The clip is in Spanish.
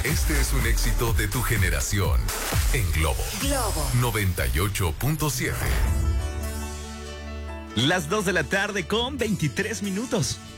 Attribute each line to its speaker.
Speaker 1: Este es un éxito de tu generación. En Globo.
Speaker 2: Globo
Speaker 1: 98.7.
Speaker 3: Las 2 de la tarde con 23 minutos.